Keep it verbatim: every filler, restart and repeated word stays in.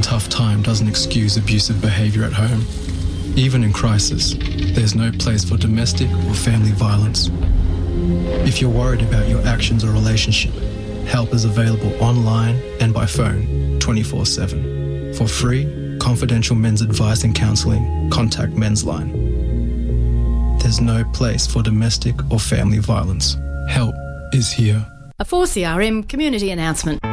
tough time doesn't excuse abusive behaviour at home. Even in crisis, there's no place for domestic or family violence. If you're worried about your actions or relationship, help is available online and by phone twenty-four seven. For free, confidential men's advice and counselling, contact Men's Line. There's no place for domestic or family violence. Help is here. A four C R M community announcement.